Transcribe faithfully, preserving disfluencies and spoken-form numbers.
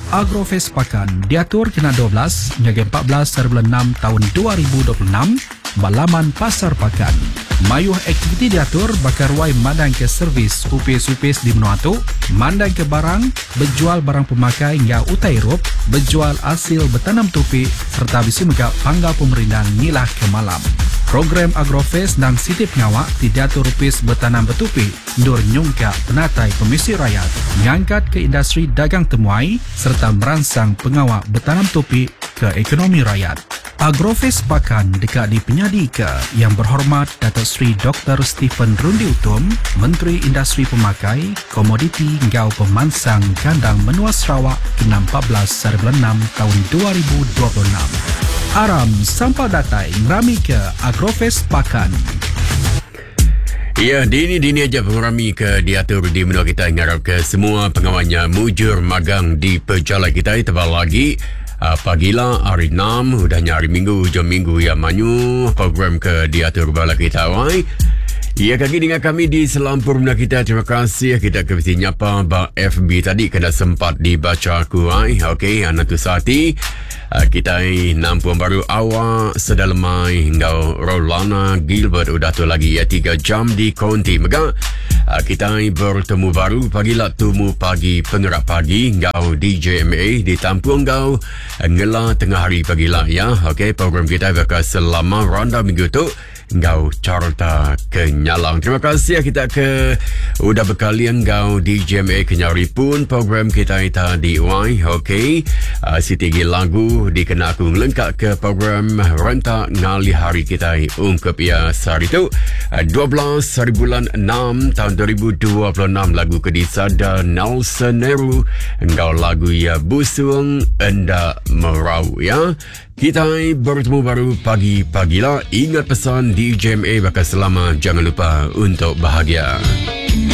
Agrofest Pakan diatur kena dua belas hingga empat belas bulan enam tahun dua ribu dua puluh enam balaman Pasar Pakan. Mayuh aktiviti diatur bakar wai mandang ke servis upis-upis di Menuatu, mandang ke barang, berjual barang pemakai hingga utai rup, berjual hasil bertanam tupi serta bisi megak panggal pemerintahan nilah ke malam. Program Agrofest dan Sitip Ngawak diatur upis bertanam betupi, ndur nyungka penatai Komisi Rakyat, mengangkat ke industri dagang temuai serta merangsang pengawak bertanam tupi ke ekonomi rakyat. Agrofest Pakan dekat di penyadi ke Yang Berhormat Datuk Seri Doktor Stephen Rundi Utom, Menteri Industri Pemakai, Komoditi Ngau Pemansang Kandang Menua Sarawak ke empat belas bulan enam tahun dua ribu dua puluh enam. Aram sampal datai ngerami ke Agrofest Pakan. Ya, dini-dini aja pengerami ke diatur di menua kita ngarap ke semua pengawalnya mujur magang di pejalan kita tebal lagi. Uh, pagilah hari enam, udahnya hari minggu, jam minggu yang manyu program ke diatur bala kita wai. Ya, kaki dengan kami di selampur menua kita. Terima kasih kita ke visi nyapa ba F B tadi kena sempat dibaca aku ai. Okey, anak tu sati. Uh, kita nampuan baru awak sedalemai hingga Rolana Gilbert udah tu lagi ya tiga jam di Konti Mega. Uh, kita bertemu baru pagilah temu pagi pengerak pagi ngau D J M A di Tampuang Ngau ngela tengah hari pagilah ya. Okey, program kita bakal selama ronda minggu tu ngau carta kenyalang. Terima kasih kita ke udah berkalian ngau D J M A kenyari pun program kita tadi wai. Okey, uh, sitigi lagu dikena aku lengkap ke program rentak ngali hari kita ungkap ya sehari tu uh, dua belas hari bulan enam tahun dua ribu dua puluh enam. Lagu kedisada Nelson Nehru ngau lagu ya busung enda merau ya. Kita bertemu baru pagi-pagilah. Ingat pesan D J M A bakal selama, jangan lupa untuk bahagia.